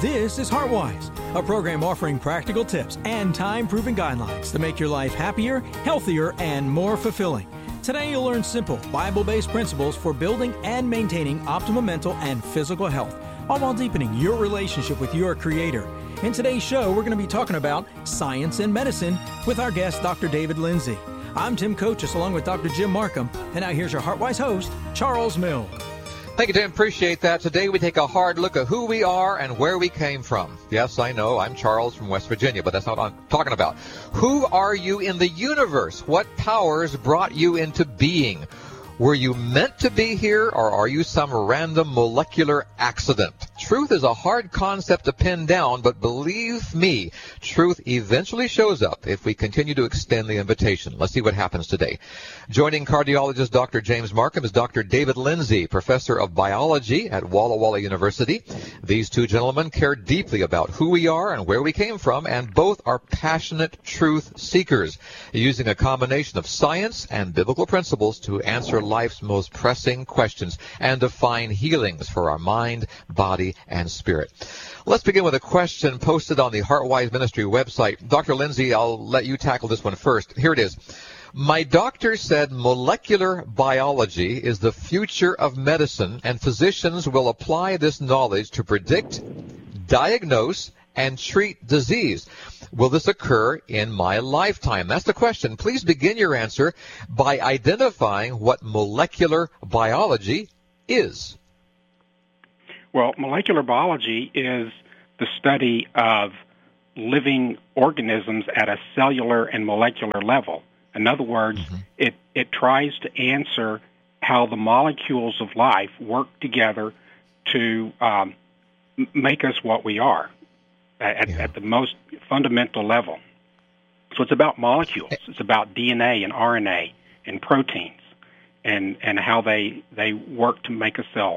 This is HeartWise, a program offering practical tips and time-proven guidelines to make your life happier, healthier, and more fulfilling. Today you'll learn simple, Bible-based principles for building and maintaining optimum mental and physical health, all while deepening your relationship with your Creator. In today's show, we're going to be talking about science and medicine with our guest, Dr. David Lindsay. I'm Tim Coaches, along with Dr. Jim Markham, and now here's your HeartWise host, Charles Mills. Thank you, Tim. Appreciate that. Today we take a hard look at who we are and where we came from. Yes, I know, I'm Charles from West Virginia, but that's not what I'm talking about. Who are you in the universe? What powers brought you into being? Were you meant to be here, or are you some random molecular accident? Truth is a hard concept to pin down, but believe me, truth eventually shows up if we continue to extend the invitation. Let's see what happens today. Joining cardiologist Dr. James Markham is Dr. David Lindsay, professor of biology at Walla Walla University. These two gentlemen care deeply about who we are and where we came from, and both are passionate truth seekers, using a combination of science and biblical principles to answer life's most pressing questions and to find healings for our mind, body, and spirit. Let's begin with a question posted on the HeartWise Ministry website. Dr. Lindsay, I'll let you tackle this one first. Here it is. My doctor said molecular biology is the future of medicine, and physicians will apply this knowledge to predict, diagnose, and treat disease. Will this occur in my lifetime? That's the question. Please begin your answer by identifying what molecular biology is. Well, molecular biology is the study of living organisms at a cellular and molecular level. In other words, it tries to answer how the molecules of life work together to make us what we are at the most fundamental level. So it's about molecules. It's about DNA and RNA and proteins and how they work to make a cell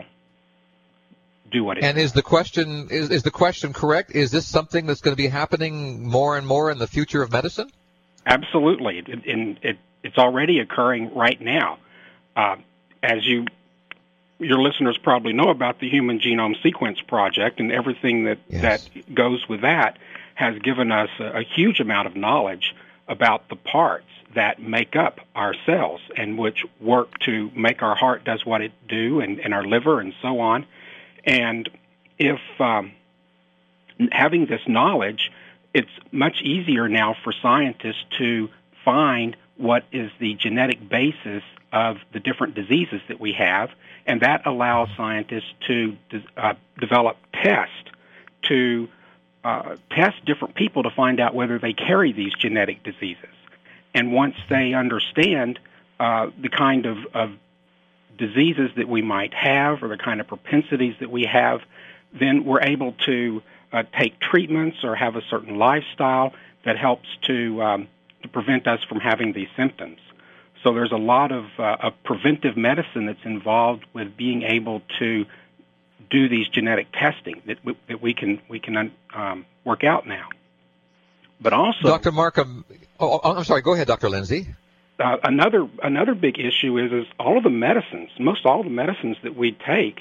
do what it does. And is the question correct? Is this something that's going to be happening more and more in the future of medicine? Absolutely. It's already occurring right now. As your listeners probably know about the Human Genome Sequence Project, and everything that goes with that has given us a huge amount of knowledge about the parts that make up our cells and which work to make our heart does what it do and our liver and so on. And if having this knowledge, it's much easier now for scientists to find what is the genetic basis of the different diseases that we have, and that allows scientists to develop tests to test different people to find out whether they carry these genetic diseases. And once they understand the kind of diseases that we might have or the kind of propensities that we have, then we're able to take treatments or have a certain lifestyle that helps to prevent us from having these symptoms. So there's a lot of preventive medicine that's involved with being able to do these genetic testing that we can work out now. But also, Dr. Markham, I'm sorry. Go ahead, Dr. Lindsay. Another big issue is all of the medicines. Most all of the medicines that we take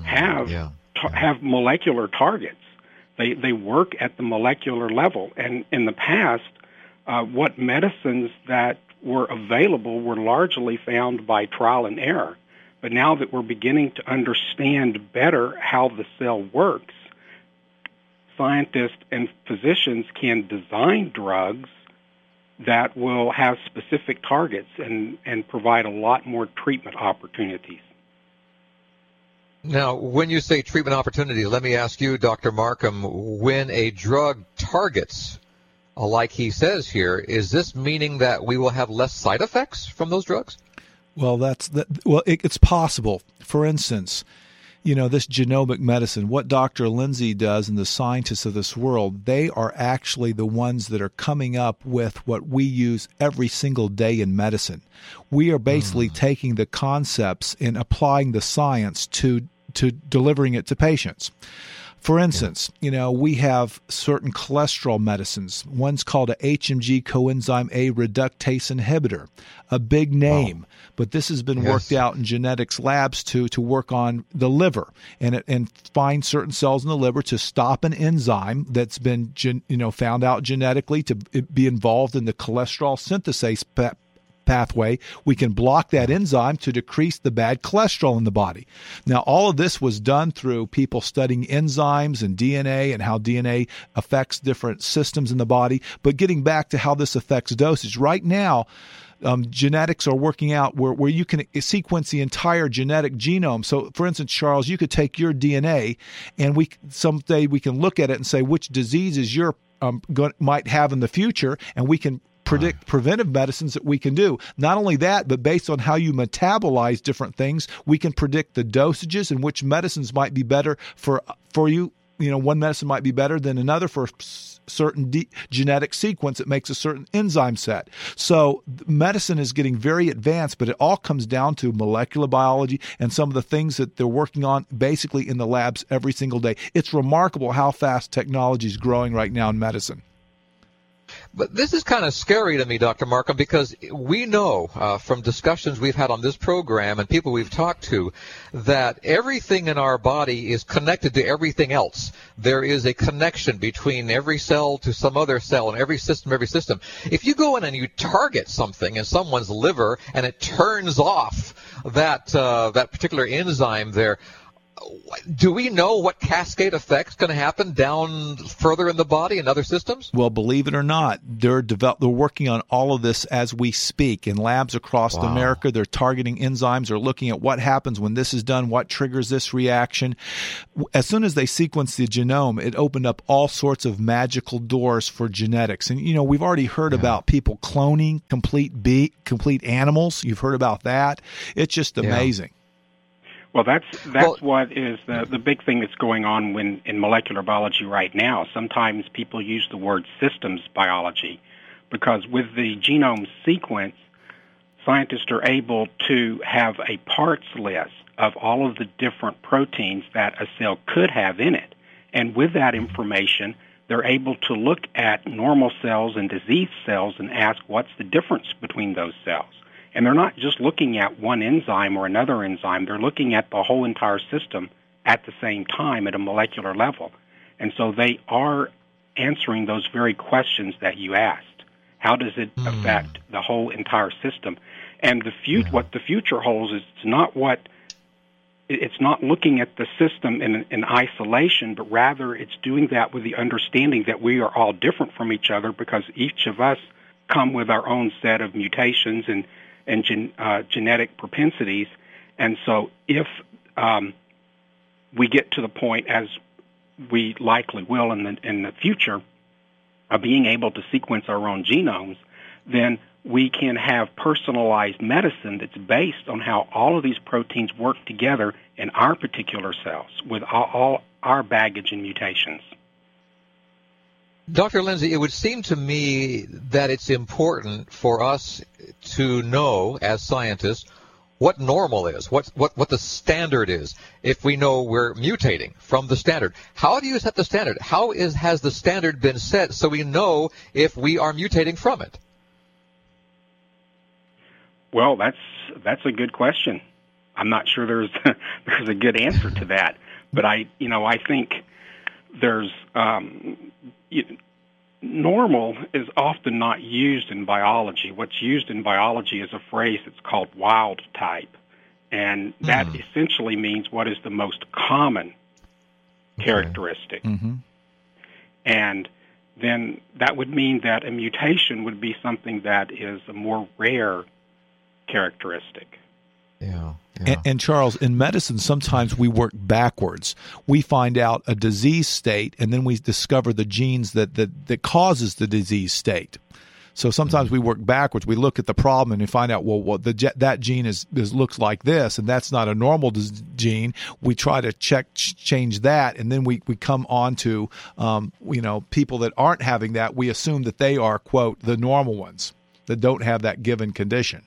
have molecular targets. They work at the molecular level, and in the past, what medicines that were available were largely found by trial and error. But now that we're beginning to understand better how the cell works, scientists and physicians can design drugs that will have specific targets and provide a lot more treatment opportunities. Now, when you say treatment opportunities, let me ask you, Dr. Markham, when a drug targets, like he says here, is this meaning that we will have less side effects from those drugs? Well, it's possible. For instance, this genomic medicine, what Dr. Lindsay does and the scientists of this world, they are actually the ones that are coming up with what we use every single day in medicine. We are basically taking the concepts and applying the science to delivering it to patients. For instance, we have certain cholesterol medicines. One's called a HMG coenzyme A reductase inhibitor, a big name, but this has been worked out in genetics labs to work on the liver and find certain cells in the liver to stop an enzyme that's been found out genetically to be involved in the cholesterol synthase pathway. We can block that enzyme to decrease the bad cholesterol in the body. Now, all of this was done through people studying enzymes and DNA and how DNA affects different systems in the body. But getting back to how this affects dosage, right now, genetics are working out where you can sequence the entire genetic genome. So, for instance, Charles, you could take your DNA, and someday we can look at it and say which diseases you're might have in the future, and we can predict preventive medicines that we can do. Not only that, but based on how you metabolize different things, we can predict the dosages and which medicines might be better for you. One medicine might be better than another for a certain genetic sequence that makes a certain enzyme set. So medicine is getting very advanced, but it all comes down to molecular biology and some of the things that they're working on basically in the labs every single day. It's remarkable how fast technology is growing right now in medicine. But this is kind of scary to me, Dr. Markham, because we know from discussions we've had on this program and people we've talked to that everything in our body is connected to everything else. There is a connection between every cell to some other cell and every system. If you go in and you target something in someone's liver and it turns off that particular enzyme there, do we know what cascade effect's going to happen down further in the body and other systems? Well, believe it or not, they're working on all of this as we speak. In labs across America, they're targeting enzymes. They're looking at what happens when this is done, what triggers this reaction. As soon as they sequenced the genome, it opened up all sorts of magical doors for genetics. And, we've already heard about people cloning complete animals. You've heard about that. It's just amazing. Well, that's what is the big thing that's going on in molecular biology right now. Sometimes people use the word systems biology because with the genome sequence, scientists are able to have a parts list of all of the different proteins that a cell could have in it. And with that information, they're able to look at normal cells and diseased cells and ask what's the difference between those cells. And they're not just looking at one enzyme or another enzyme. They're looking at the whole entire system at the same time at a molecular level. And so they are answering those very questions that you asked. How does it affect the whole entire system? And what the future holds is it's not looking at the system in isolation, but rather it's doing that with the understanding that we are all different from each other because each of us come with our own set of mutations and genetic propensities. And so if we get to the point, as we likely will in the future, of being able to sequence our own genomes, then we can have personalized medicine that's based on how all of these proteins work together in our particular cells with all our baggage and mutations. Dr. Lindsay, it would seem to me that it's important for us to know, as scientists, what normal is, what the standard is, if we know we're mutating from the standard. How do you set the standard? Has the standard been set so we know if we are mutating from it? Well, that's a good question. I'm not sure there's a good answer to that, but I think there's normal is often not used in biology. What's used in biology is a phrase that's called wild type, and that essentially means what is the most common characteristic. Mm-hmm. And then that would mean that a mutation would be something that is a more rare characteristic. Yeah. And Charles, in medicine, sometimes we work backwards. We find out a disease state, and then we discover the genes that causes the disease state. So sometimes we work backwards. We look at the problem and we find out, that gene looks like this, and that's not a normal gene. We try to change that, and then we come on to people that aren't having that. We assume that they are, quote, the normal ones that don't have that given condition.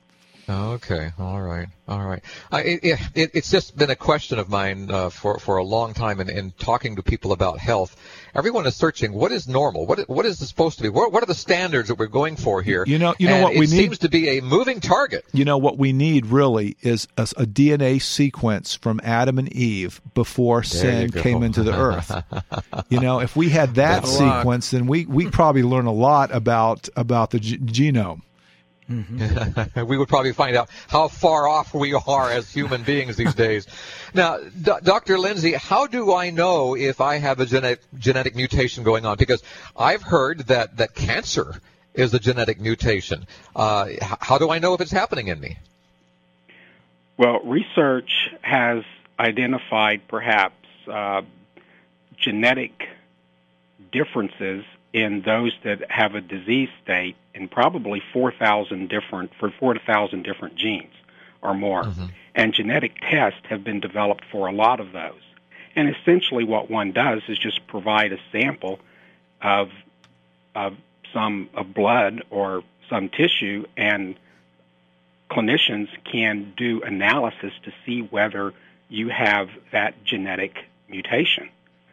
Okay. All right. It's just been a question of mine for a long time in talking to people about health. Everyone is searching what is normal. What is this supposed to be? What are the standards that we're going for here? You know what we need? It seems to be a moving target. You know what we need really is a DNA sequence from Adam and Eve before sin came into the earth. If we had that sequence, then we probably learn a lot about the genome. Mm-hmm. We would probably find out how far off we are as human beings these days. Now, Dr. Lindsay, how do I know if I have a genetic mutation going on? Because I've heard that cancer is a genetic mutation. How do I know if it's happening in me? Well, research has identified perhaps genetic differences in those that have a disease state in probably 4,000 different genes or more. Mm-hmm. And genetic tests have been developed for a lot of those. And essentially what one does is just provide a sample of blood or some tissue, and clinicians can do analysis to see whether you have that genetic mutation.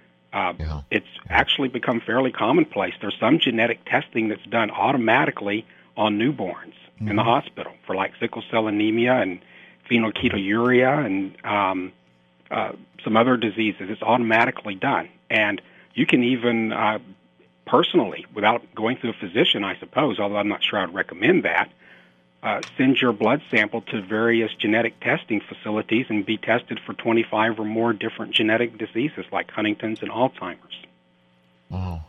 It's actually become fairly commonplace. There's some genetic testing that's done automatically on newborns in the hospital for like sickle cell anemia and phenylketonuria and some other diseases. It's automatically done. And you can even personally, without going through a physician, I suppose, although I'm not sure I'd recommend that, send your blood sample to various genetic testing facilities and be tested for 25 or more different genetic diseases like Huntington's and Alzheimer's. Wow.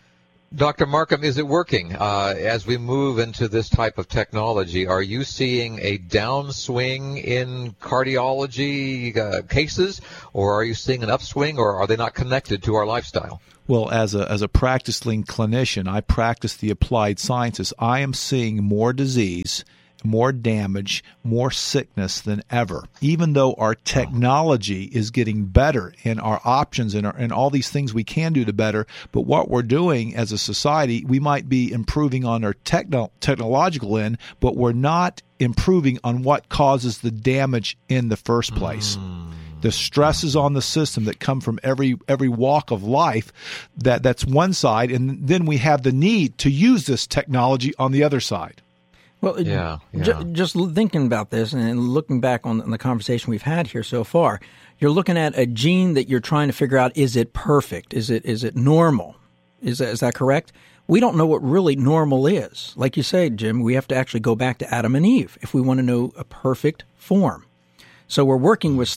Dr. Markham, is it working? As we move into this type of technology, are you seeing a downswing in cardiology cases, or are you seeing an upswing, or are they not connected to our lifestyle? Well, as a practicing clinician, I practice the applied sciences. I am seeing more disease, more damage, more sickness than ever, even though our technology is getting better and our options and all these things we can do to better. But what we're doing as a society, we might be improving on our technological end, but we're not improving on what causes the damage in the first place. The stresses on the system that come from every walk of life, that's one side, and then we have the need to use this technology on the other side. Well, just thinking about this and looking back on the conversation we've had here so far, you're looking at a gene that you're trying to figure out, is it perfect? Is it normal? Is that correct? We don't know what really normal is. Like you say, Jim, we have to actually go back to Adam and Eve if we want to know a perfect form. So we're working with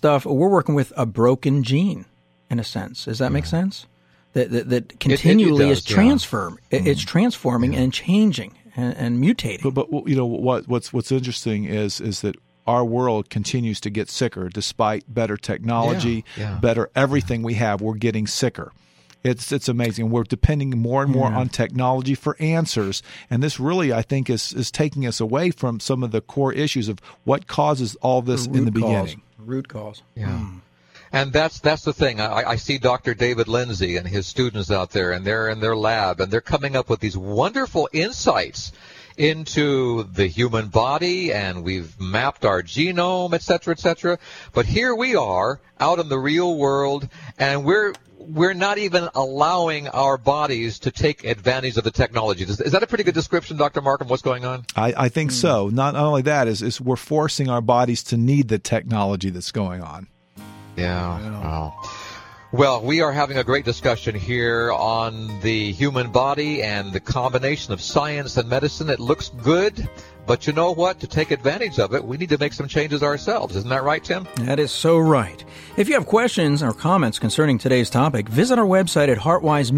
a broken gene, in a sense. Does that make sense? That continually is it's transforming and changing and mutating. But what's interesting is that our world continues to get sicker despite better technology, better everything we have. We're getting sicker. It's amazing. We're depending more and more on technology for answers, and this really, I think, is taking us away from some of the core issues of what causes all this in the beginning. Root cause. Yeah. And that's the thing. I see Dr. David Lindsay and his students out there, and they're in their lab, and they're coming up with these wonderful insights into the human body, and we've mapped our genome, et cetera, et cetera. But here we are out in the real world, and we're not even allowing our bodies to take advantage of the technology. Is that a pretty good description, Dr. Markham, what's going on? I think so. Not only that, is we're forcing our bodies to need the technology that's going on. Yeah. Wow. Well, we are having a great discussion here on the human body and the combination of science and medicine. It looks good, but you know what? To take advantage of it, we need to make some changes ourselves. Isn't that right, Tim? That is so right. If you have questions or comments concerning today's topic, visit our website at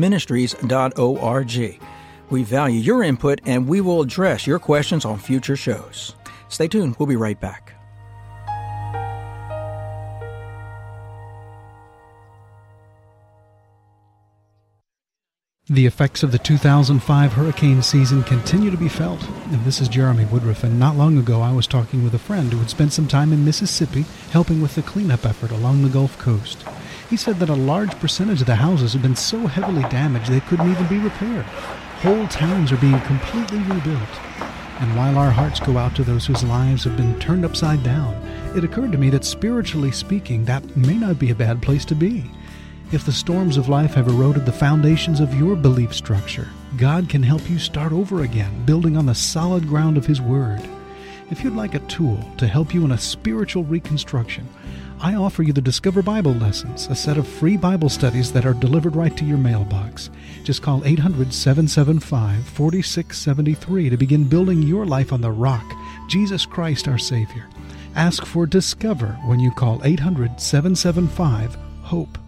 heartwiseministries.org. We value your input, and we will address your questions on future shows. Stay tuned. We'll be right back. The effects of the 2005 hurricane season continue to be felt. And this is Jeremy Woodruff, and not long ago I was talking with a friend who had spent some time in Mississippi helping with the cleanup effort along the Gulf Coast. He said that a large percentage of the houses have been so heavily damaged they couldn't even be repaired. Whole towns are being completely rebuilt. And while our hearts go out to those whose lives have been turned upside down, it occurred to me that spiritually speaking, that may not be a bad place to be. If the storms of life have eroded the foundations of your belief structure, God can help you start over again, building on the solid ground of His Word. If you'd like a tool to help you in a spiritual reconstruction, I offer you the Discover Bible Lessons, a set of free Bible studies that are delivered right to your mailbox. Just call 800-775-4673 to begin building your life on the rock, Jesus Christ our Savior. Ask for Discover when you call 800-775-HOPE.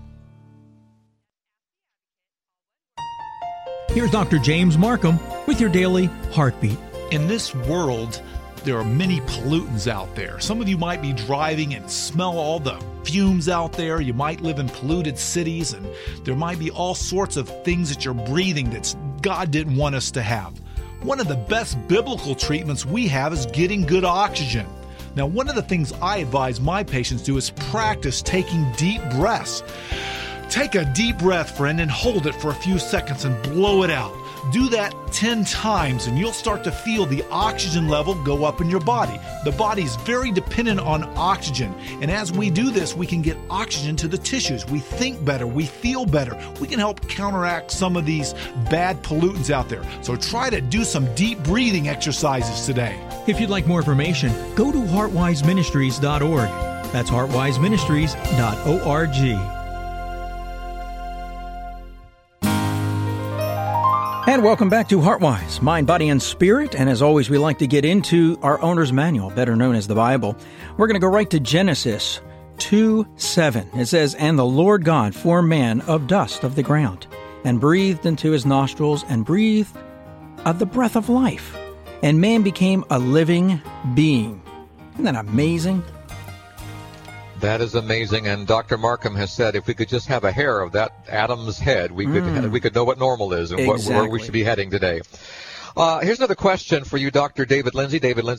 Here's Dr. James Markham with your daily Heartbeat. In this world, there are many pollutants out there. Some of you might be driving and smell all the fumes out there. You might live in polluted cities, and there might be all sorts of things that you're breathing that God didn't want us to have. One of the best biblical treatments we have is getting good oxygen. Now, one of the things I advise my patients do is practice taking deep breaths. Take a deep breath, friend, and hold it for a few seconds and blow it out. Do that 10 times and you'll start to feel the oxygen level go up in your body. The body is very dependent on oxygen. And as we do this, we can get oxygen to the tissues. We think better. We feel better. We can help counteract some of these bad pollutants out there. So try to do some deep breathing exercises today. If you'd like more information, go to heartwiseministries.org. That's heartwiseministries.org. And welcome back to Heartwise, Mind, Body, and Spirit. And as always, we like to get into our owner's manual, better known as the Bible. We're going to go right to Genesis 2:7. It says, "And the Lord God formed man of dust of the ground, and breathed into his nostrils, and breathed of the breath of life. And man became a living being." Isn't that amazing? That is amazing, and Dr. Markham has said if we could just have a hair of that Adam's head, we could know what normal is and where we should be heading today. Here's another question for you, Dr. David Lindsay. David Lindsay